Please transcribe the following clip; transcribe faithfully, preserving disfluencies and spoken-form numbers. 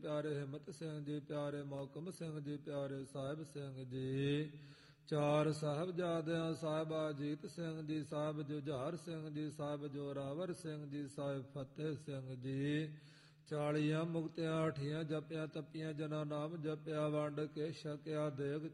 ਪਿਆਰੇ ਹਿੰਮਤ ਸਿੰਘ ਜੀ, ਪਿਆਰੇ ਮੌਕਮ ਸਿੰਘ ਜੀ, ਪਿਆਰੇ ਸਾਹਿਬ ਸਿੰਘ ਜੀ। ਚਾਰ ਸਾਹਿਬਜ਼ਾਦਿਆਂ ਸਾਹਿਬਾ ਅਜੀਤ ਸਿੰਘ ਜੀ, ਸਾਹਿਬ ਜੁਝਾਰ ਸਿੰਘ ਜੀ, ਸਾਹਿਬ ਜੋਰਾਵਰ ਸਿੰਘ ਜੀ, ਸਾਹਿਬ ਫਤਿਹ ਸਿੰਘ ਜੀ। ਚਾਲੀਆਂ ਮੁਕਤਿਆਂ, ਅਠੀਆਂ ਜਪਿਆ ਤਪੀਆਂ, ਜਨਾ ਨਾਮ ਜਪਿਆ, ਵੰਡ ਕੇ ਛਕਿਆ ਦੇਗ